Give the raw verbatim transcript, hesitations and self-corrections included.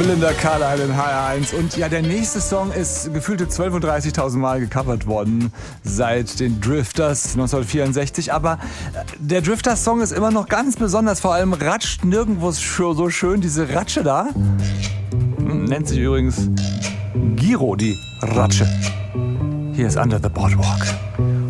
Belinda Carlisle in H R eins. Und ja, der nächste Song ist gefühlte zwölfunddreißigtausend Mal gecovert worden seit den Drifters neunzehnhundertvierundsechzig. Aber der Drifters-Song ist immer noch ganz besonders. Vor allem ratscht nirgendwo so schön diese Ratsche da. Nennt sich übrigens Giro, die Ratsche. Hier ist Under the Boardwalk.